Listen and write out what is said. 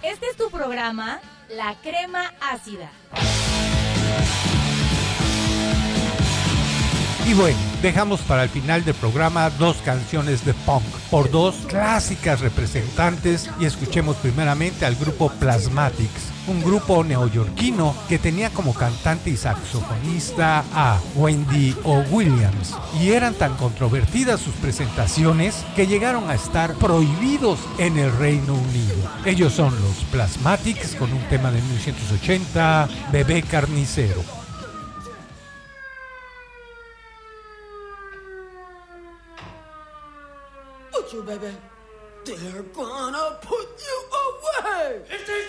Este es tu programa, La Crema Ácida. Y bueno, dejamos para el final del programa 2 canciones de punk por 2 clásicas representantes, y escuchemos primeramente al grupo Plasmatics, un grupo neoyorquino que tenía como cantante y saxofonista a Wendy O. Williams, y eran tan controvertidas sus presentaciones que llegaron a estar prohibidos en el Reino Unido. Ellos son los Plasmatics con un tema de 1980, Bebé Carnicero. You, baby, they're gonna put you away.